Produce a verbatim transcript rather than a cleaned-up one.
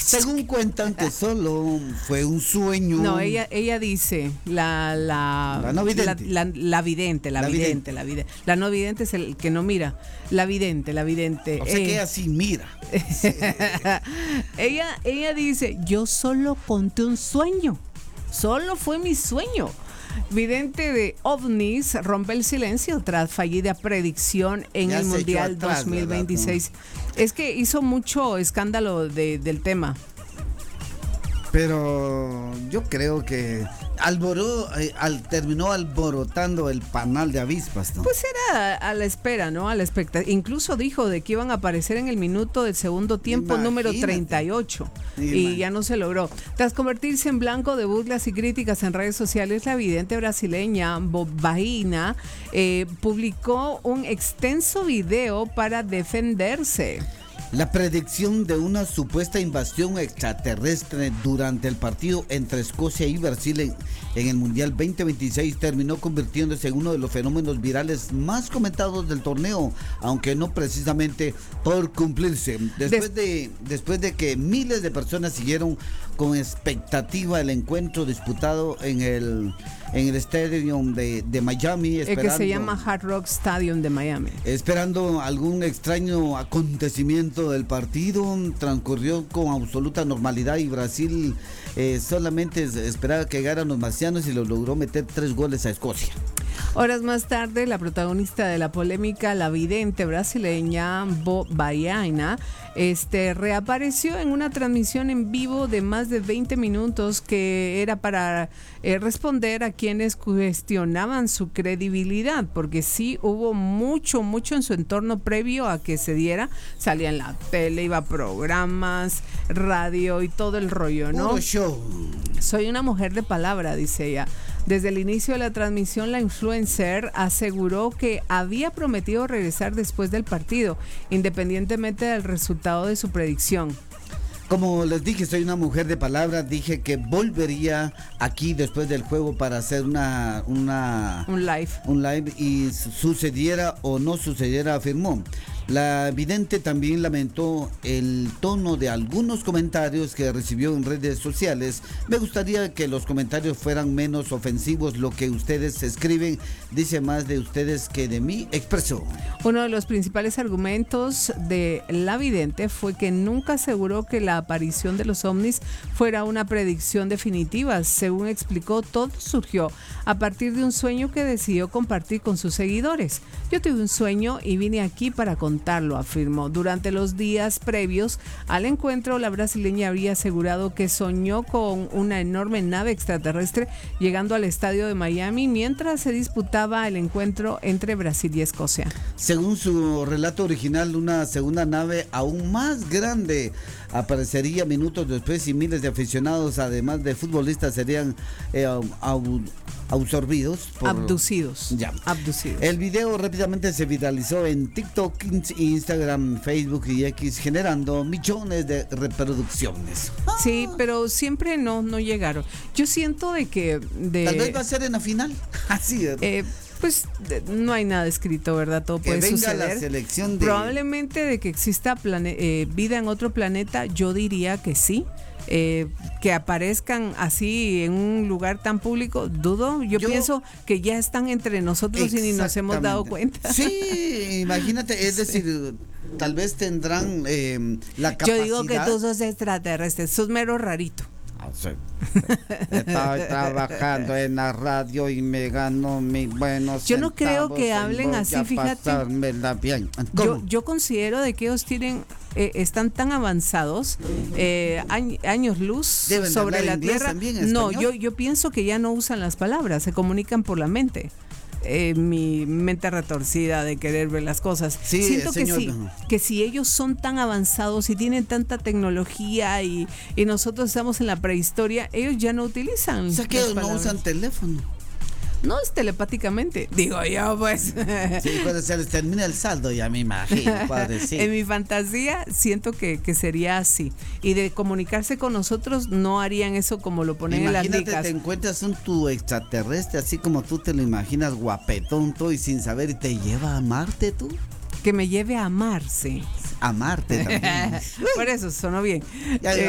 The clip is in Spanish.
Según cuentan que solo fue un sueño. No, ella ella dice, la la la no vidente. La, la, la vidente, la, la vidente, vidente, la vidente. La no vidente es el que no mira. La vidente, la vidente. O sea eh. que ella sí mira. Sí. ella, ella dice, yo solo conté un sueño. Solo fue mi sueño. Vidente de ovnis rompe el silencio tras fallida predicción en ya el Mundial atrás, dos mil veintiséis. ¿Verdad? Es que hizo mucho escándalo de, del tema. Pero yo creo que alboró, eh, al, terminó alborotando el panal de avispas, ¿no? Pues era a la espera, ¿no? A la expectativa. Incluso dijo de que iban a aparecer en el minuto del segundo tiempo. Imagínate. Número treinta y ocho. Imagínate. Y ya no se logró. Tras convertirse en blanco de burlas y críticas en redes sociales, la vidente brasileña Bobaina eh, publicó un extenso video para defenderse. La predicción de una supuesta invasión extraterrestre durante el partido entre Escocia y Brasil en, en el Mundial veinte veintiséis terminó convirtiéndose en uno de los fenómenos virales más comentados del torneo, aunque no precisamente por cumplirse. Después de, después de que miles de personas siguieron con expectativa el encuentro disputado en el, en el estadio de, de Miami. El que se llama Hard Rock Stadium de Miami. Esperando algún extraño acontecimiento del partido, transcurrió con absoluta normalidad y Brasil eh, solamente esperaba que llegaran los marcianos y lo logró meter tres goles a Escocia. Horas más tarde, la protagonista de la polémica, la vidente brasileña Bobaina, este, reapareció en una transmisión en vivo de más de veinte minutos que era para eh, responder a quienes cuestionaban su credibilidad, porque sí hubo mucho, mucho en su entorno previo a que se diera. Salía en la tele, iba a programas, radio y todo el rollo, ¿no? Puro show. Soy una mujer de palabra, dice ella. Desde el inicio de la transmisión, la influencer aseguró que había prometido regresar después del partido, independientemente del resultado de su predicción. Como les dije, soy una mujer de palabra, dije que volvería aquí después del juego para hacer una... una un live. Un live y sucediera o no sucediera, afirmó. La vidente también lamentó el tono de algunos comentarios que recibió en redes sociales. Me gustaría que los comentarios fueran menos ofensivos. Lo que ustedes escriben dice más de ustedes que de mí, expresó. Uno de los principales argumentos de la vidente fue que nunca aseguró que la aparición de los ovnis fuera una predicción definitiva. Según explicó, todo surgió a partir de un sueño que decidió compartir con sus seguidores. Yo tuve un sueño y vine aquí para contar. Lo afirmó. Durante los días previos al encuentro, la brasileña habría asegurado que soñó con una enorme nave extraterrestre llegando al estadio de Miami mientras se disputaba el encuentro entre Brasil y Escocia. Según su relato original, una segunda nave aún más grande aparecería minutos después y miles de aficionados, además de futbolistas, serían eh, au, absorbidos. Por, abducidos. Ya. Abducidos. El video rápidamente se viralizó en TikTok, Instagram, Facebook y X, generando millones de reproducciones. Sí, pero siempre no, no llegaron. Yo siento de que... De, Tal vez va a ser en la final. Así es. Eh, Pues de, no hay nada escrito, ¿verdad? Todo puede que venga suceder. La selección de... Probablemente de que exista plane- eh, vida en otro planeta, yo diría que sí. Eh, que aparezcan así en un lugar tan público, dudo. Yo, yo pienso que ya están entre nosotros y ni nos hemos dado cuenta. Sí, imagínate, es decir, tal vez tendrán eh, la capacidad. Yo digo que tú sos extraterrestre, sos mero rarito. Sí. Estoy trabajando en la radio y me gano mis buenos Yo no creo que hablen así, fíjate. Bien. Yo, yo considero de que ellos tienen, eh, están tan avanzados, eh, añ- años luz Deben sobre la inglés tierra. también, No, español. yo, yo pienso que ya no usan las palabras, se comunican por la mente. Eh, mi mente retorcida de querer ver las cosas. Sí, Siento que señor. sí, que si ellos son tan avanzados y tienen tanta tecnología y, y nosotros estamos en la prehistoria, ellos ya no utilizan. O sea que las ellos no palabras. usan teléfono. No es telepáticamente, digo yo, pues. Sí, cuando se les termina el saldo, ya me imagino, padre, sí. En mi fantasía siento que, que sería así. Y de comunicarse con nosotros no harían eso como lo ponen en las Imagínate, licas. te encuentras un tu extraterrestre, así como tú te lo imaginas, guapetón, todo y sin saber, y te lleva a Marte, tú. Que me lleve a amarse. A Marte también. Por eso sonó bien. Ya, Eh,